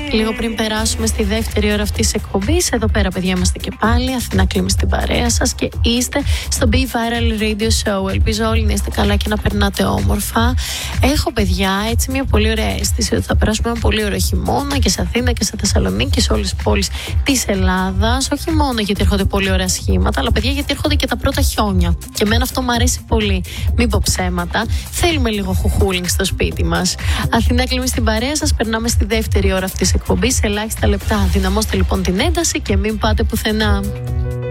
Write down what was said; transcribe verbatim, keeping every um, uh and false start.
Λίγο πριν περάσουμε στη δεύτερη ώρα αυτής της εκπομπής, εδώ πέρα, παιδιά, είμαστε και πάλι. Αθηνά Κλίμη στην παρέα σας και είστε στο Be Viral Radio Show. Ελπίζω όλοι να είστε καλά και να περνάτε όμορφα. Έχω, παιδιά, έτσι μια πολύ ωραία αίσθηση ότι θα περάσουμε ένα πολύ ωραίο χειμώνα και σε Αθήνα και σε Θεσσαλονίκη και σε όλες τις πόλεις της Ελλάδας. Όχι μόνο γιατί έρχονται πολύ ωραία σχήματα, αλλά, παιδιά, γιατί έρχονται και τα πρώτα χιόνια. Και εμένα αυτό μου αρέσει πολύ. Μην πω ψέματα. Θέλουμε λίγο χουχούλινγκ στο σπίτι μας. Αθηνά Κλίμη στην παρέα σας. Περνάμε στη δεύτερη ώρα αυτής της εκπομπής. Σε ελάχιστα λεπτά. Δυναμώστε λοιπόν την ένταση και μην πάτε πουθενά.